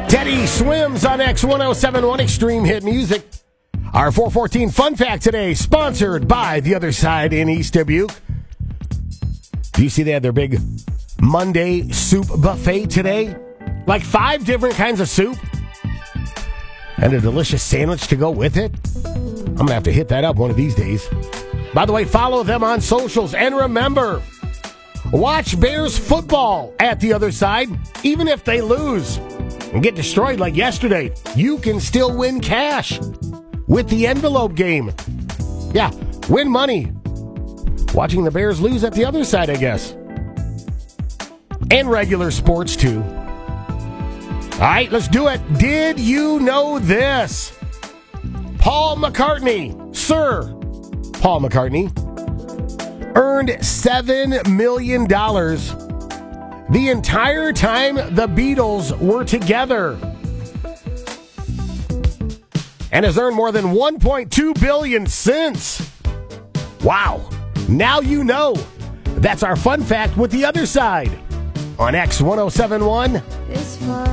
Teddy Swims on X1071 Extreme Hit Music. Our 414 Fun Fact today, sponsored by The Other Side in East Dubuque. Do you see they had their big Monday soup buffet today? Like 5 different kinds of soup. And a delicious sandwich to go with it. I'm going to have to hit that up one of these days. By the way, follow them on socials. And remember, watch Bears football at The Other Side. Even if they lose and get destroyed like yesterday, you can still win cash with the envelope game. Yeah, win money. Watching the Bears lose at The Other Side, I guess. And regular sports, too. All right, let's do it. Did you know this? Paul McCartney, Sir Paul McCartney, earned $7 million the entire time the Beatles were together, and has earned more than $1.2 billion since. Wow. Now you know. That's our fun fact with The Other Side on X1071.